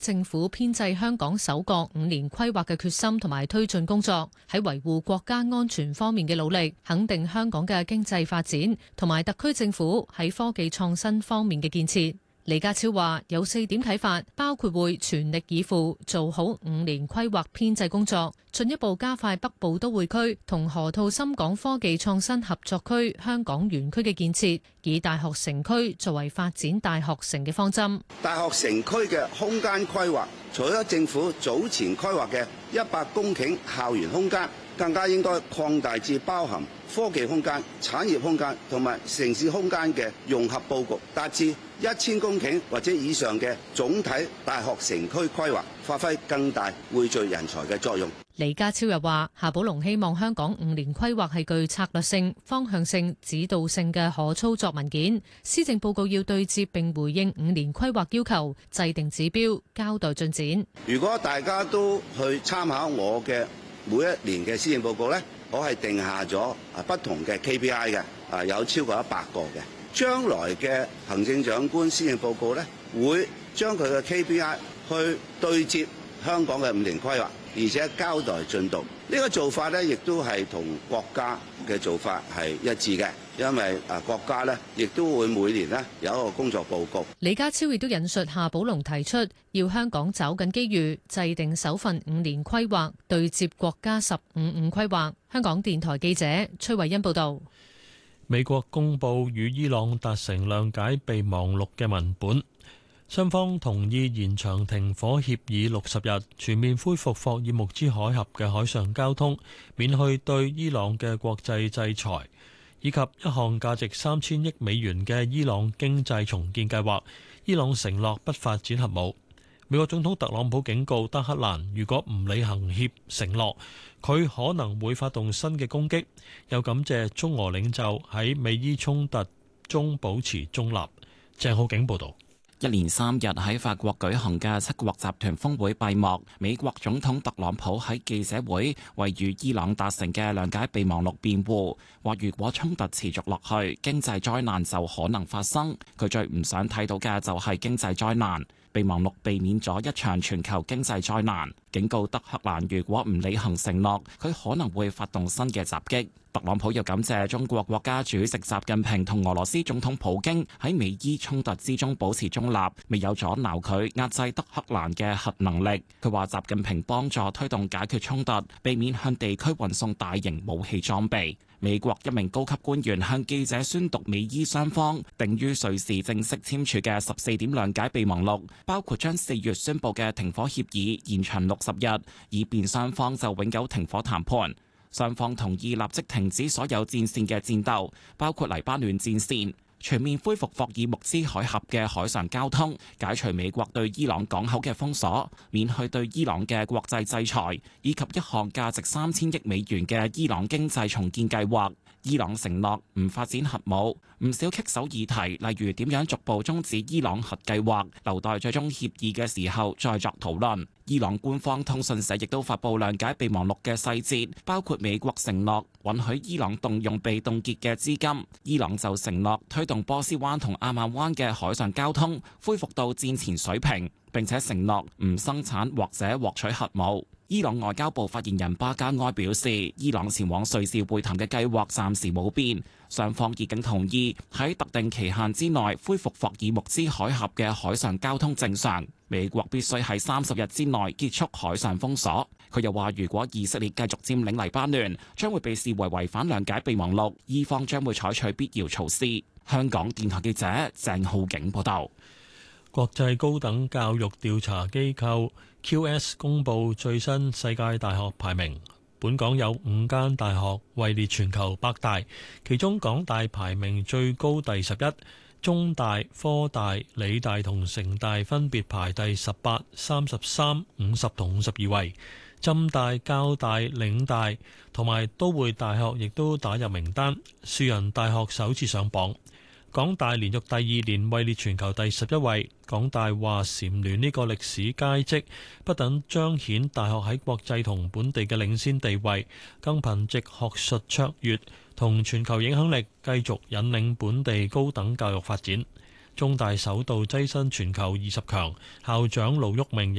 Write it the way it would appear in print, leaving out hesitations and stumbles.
政府編制香港首個5年規劃嘅決心同埋推進工作，喺維護國家安全方面嘅努力，肯定香港嘅經濟發展同埋特區政府喺科技創新方面嘅建設。李家超話有4點啟發，包括會全力以赴做好5年規劃編制工作，進一步加快北部都會區同河套深港科技創新合作區香港園區嘅建設，以大學城區作為發展大學城嘅方針。 大學城區嘅空間規劃，除咗政府早前規劃嘅100公頃校園空間，更加應該擴大至包含科技空間、產業空間同埋城市空間嘅融合佈局，達至1000公頃或者以上嘅總體大學城區規劃，發揮更大匯聚人才嘅作用。 李家超又話，夏寶龍希望香港5年規劃係具策略性、方向性、指導性嘅可操作文件，施政報告要對接並回應5年規劃要求，制定指標，交代進展。 如果大家都去參考我嘅每一年嘅施政報告呢，我係定下咗不同嘅 KPI 嘅，有超過100個嘅。將來嘅行政長官施政報告呢，會將佢嘅 KPI 去對接香港嘅5年規劃，而且交代進度。呢個做法呢，亦都係同國家嘅做法係一致嘅，因為國家呢亦都會每年呢有一個工作報告。 李家超亦都引述夏寶龍提出，要香港找緊機遇，制定首份5年規劃，對接國家15-5規劃。香港電台記者崔慧欣報道。 美國公布與伊朗達成諒解備忘錄嘅文本，雙方同意延長停火協議60日，全面恢復霍爾木茲海峽嘅海上交通，免去對伊朗嘅國際制裁，以及一項價值3000億美元嘅伊朗經濟重建計劃。伊朗承諾不發展核武。美國總統特朗普警告德黑蘭，如果唔履行承諾，佢可能會發動新嘅攻擊。又感謝中俄領袖喺美伊衝突中保持中立。鄭浩景報導。 一連3日喺法國舉行嘅7國集團峰會閉幕，美國總統特朗普喺記者會為與伊朗達成嘅諒解備忘錄辯護，話如果衝突持續落去，經濟災難就可能發生。佢最唔想睇到嘅就係經濟災難。備忘錄避免咗一場全球經濟災難，警告德黑蘭如果唔履行承諾，佢可能會發動新嘅襲擊。特朗普又感謝中國國家主席習近平同俄羅斯總統普京喺美伊衝突之中保持中立，未有阻撓佢壓制德黑蘭嘅核能力。佢話習近平幫助推動解決衝突，避免向地區運送大型武器裝備。美國一名高級官員向記者宣讀美伊雙方定於瑞士正式簽署嘅14點諒解備忘錄，包括將4月宣布嘅停火協議延長60日，以便雙方就永久停火談判。雙方同意立即停止所有戰線嘅戰鬥，包括黎巴嫩戰線，全面恢復霍爾木茲海峽嘅海上交通，解除美國對伊朗港口嘅封鎖，免去對伊朗嘅國際制裁，以及一項價值3000億美元嘅伊朗經濟重建計劃。伊朗承諾唔發展核武，唔少棘手議題，例如點樣逐步終止伊朗核計劃，留待最終協議嘅時候再作討論。伊朗官方通訊社亦都發布諒解備忘錄嘅細節，包括美國承諾允許伊朗動用被凍結嘅資金，伊朗就承諾推動波斯灣同阿曼灣嘅海上交通恢復到戰前水平，並且承諾唔生產或者獲取核武。伊朗外交部發言人巴加埃表示，伊朗前往瑞士會談嘅計劃暫時冇變，雙方已經同意喺特定期限之內恢復霍爾木茲海峽嘅海上交通正常。美國必須喺30日之內結束海上封鎖。佢又話，如果以色列繼續佔領黎巴嫩，將會被視為違反諒解備忘錄，伊方將會採取必要措施。香港電台記者鄭浩景報道。 國際高等教育調查機構 QS 公布最新世界大學排名，本港有5間大學位列全球100大，其中港大排名最高第11，中大、科大、理大同城大分別排第18、33、50同52位，浸大、交大、嶺大同埋都會大學亦都打入名單，樹仁大學首次上榜。港大連續第2年位列全球第11位。港大話蟬聯呢個歷史佳績，不僅彰顯大學喺國際同本地嘅領先地位，更憑藉學術卓越同全球影響力，繼續引領本地高等教育發展。 中大首度躋身全球20強，校長盧煜明